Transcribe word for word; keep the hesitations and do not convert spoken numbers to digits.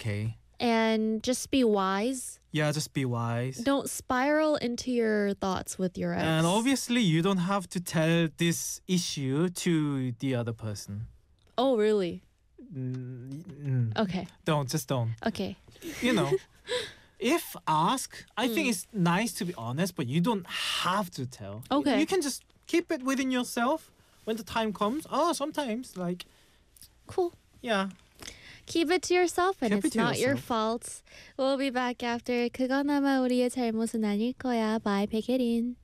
okay. And just be wise. Yeah, just be wise. Don't spiral into your thoughts with your ex. And obviously, you don't have to tell this issue to the other person. Oh, really? Mm, mm. Okay. Don't, just don't. Okay. You know, if asked, I think it's nice to be honest, but you don't have to tell. Okay. You can just keep it within yourself when the time comes. Oh, sometimes, like, Cool. yeah. Keep it to yourself and Keep it it's to not your yourself. fault. We'll be back after 그건 아마 우리의 잘못은 아닐 거야 by 백혜린.